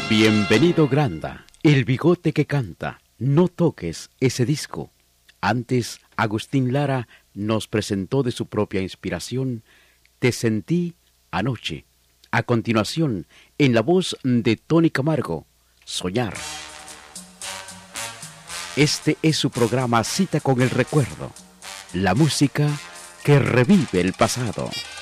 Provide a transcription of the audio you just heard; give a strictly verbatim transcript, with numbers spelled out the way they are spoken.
Bienvenido Granda, el bigote que canta. No toques ese disco. Antes, Agustín Lara nos presentó de su propia inspiración Te sentí anoche. A continuación, en la voz de Tony Camargo, Soñar. Este es su programa Cita con el Recuerdo, la música que revive el pasado.